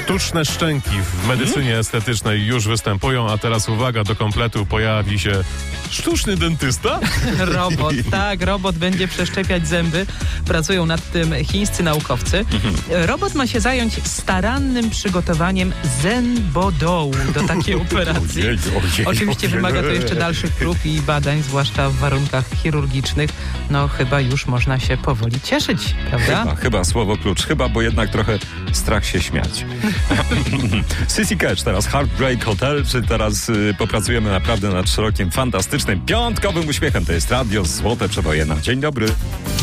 Sztuczne szczęki w medycynie estetycznej już występują, a teraz uwaga, do kompletu pojawi się sztuczny dentysta? Robot, tak, robot będzie przeszczepiać zęby. Pracują nad tym chińscy naukowcy. Robot ma się zająć starannym przygotowaniem zębodołu do takiej operacji. Oczywiście wymaga to jeszcze dalszych prób i badań, zwłaszcza w warunkach chirurgicznych. No chyba już można się powoli cieszyć, prawda? Chyba słowo klucz. Chyba, bo jednak trochę strach się śmiać. Sissy Catch, teraz Heartbreak Hotel, czy teraz popracujemy naprawdę nad szerokim, fantastycznym, piątkowym uśmiechem. To jest Radio Złote Przebojena. Dzień dobry.